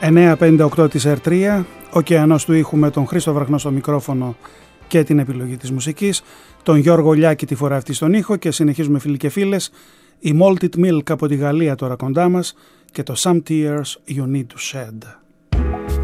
9.58 της R3, ωκεανός του ήχου με τον Χρήστο Βραχνό στο μικρόφωνο και την επιλογή της μουσικής, τον Γιώργο Λιάκη τη φορά αυτή στον ήχο, και συνεχίζουμε φίλοι και φίλες. Η Malted Milk από τη Γαλλία τώρα κοντά μας και το Some Tears You Need to Shed.